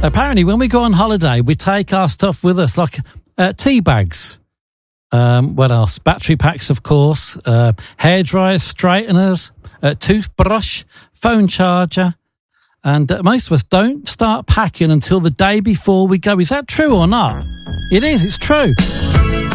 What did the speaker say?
Apparently, when we go on holiday, we take our stuff with us, like tea bags. What else? Battery packs, of course. Hair dryers, straighteners, toothbrush, phone charger. And most of us don't start packing until the day before we go. Is that true or not? It is, it's true.